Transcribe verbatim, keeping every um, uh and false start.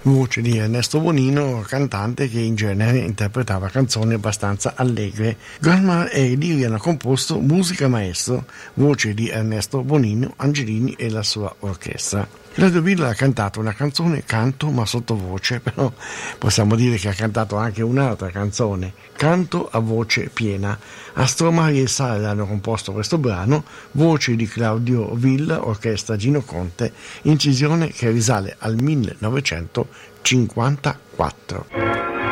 voce di Ernesto Bonino, cantante che in genere interpretava canzoni abbastanza allegre. Goldman e Liri hanno composto Musica Maestro, voce di Ernesto Bonino, Angelini e la sua orchestra. Claudio Villa ha cantato una canzone canto ma sottovoce, però possiamo dire che ha cantato anche un'altra canzone, Canto a voce piena. Astro Mari e Sala hanno composto questo brano, voci di Claudio Villa, orchestra Gino Conte, incisione che risale al millenovecentocinquantaquattro.